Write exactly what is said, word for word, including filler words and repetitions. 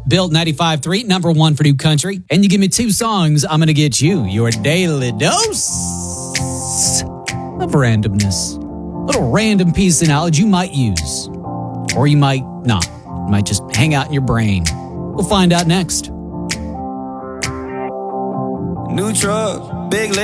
Built ninety-five point three, number one for New Country. And you give me two songs, I'm going to get you your daily dose of randomness. A little random piece of knowledge you might use. Or you might not. It might just hang out in your brain. We'll find out next. New truck, big leg.